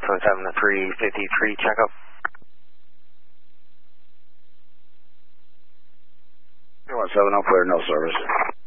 617 to 353 checkup. 317, clear, no service.